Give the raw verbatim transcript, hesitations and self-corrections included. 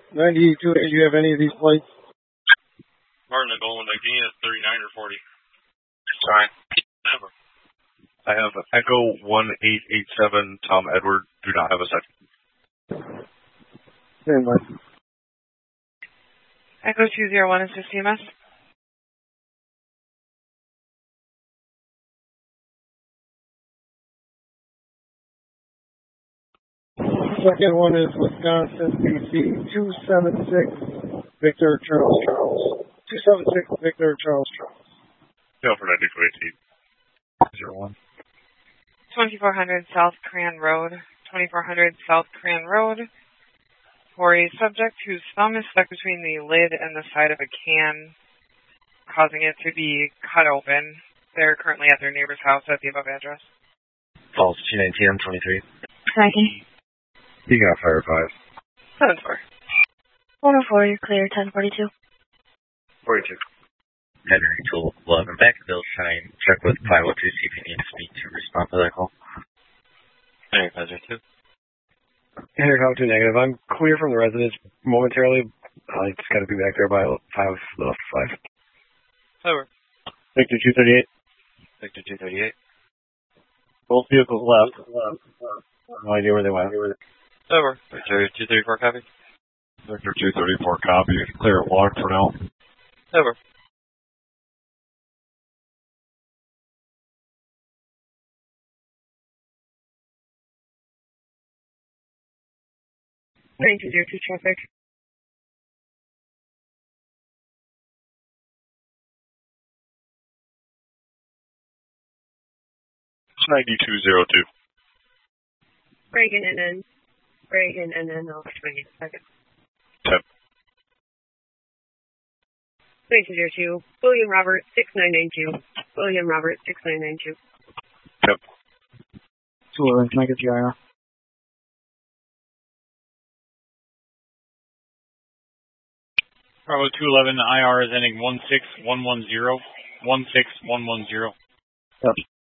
ninety-two, do you have any of these plates? Martin, I'm going again at thirty-nine or forty. Fine. Never. I have Echo one eight eight seven, Tom Edward, do not have a second. Stand by. Echo two zero one is to C M S. Second one is Wisconsin, B C, two seven six, Victor Charles Charles. two seven six, Victor Charles Charles. No, for ninety-two eighteen. zero one. twenty-four hundred South Cran Road. twenty-four hundred South Cran Road. For a subject whose thumb is stuck between the lid and the side of a can, causing it to be cut open. They're currently at their neighbor's house at the above address. Falls two nineteen twenty-three. Second. You got fire five. seven four. one oh four, you're clear, ten forty-two. forty-two. Henry Tool eleven. Back to Bill Shine. Check with five oh two, see if you need to speak to respond to that call. Henry five oh two. Henry five two negative. I'm clear from the residence momentarily. I just got to be back there by five, little five. Over. Victor two thirty-eight. Victor two thirty-eight. Both vehicles left. No idea where they went. Over. Victor two thirty-four copy. Victor two thirty-four copy. Clear it locked for now. Over. nine two zero two traffic. ninety-two oh two. Reagan and then Reagan and then I'll twenty seconds. ten. nine two zero two. William Robert six nine nine two. William Robert six nine nine two. Yep. two eleven, can I get the I R? Bravo two eleven, I R is ending one six one one zero. one six one one zero. Yep.